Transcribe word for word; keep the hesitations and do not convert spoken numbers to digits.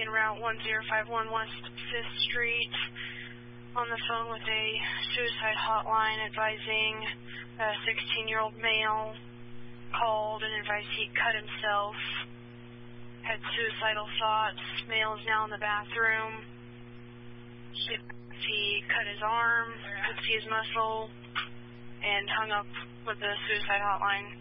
en route one zero five one West fifth Street on the phone with a suicide hotline advising a sixteen-year-old male called and advised he cut himself, had suicidal thoughts. Male is now in the bathroom. He cut his arm, could see his muscle, and hung up with the suicide hotline.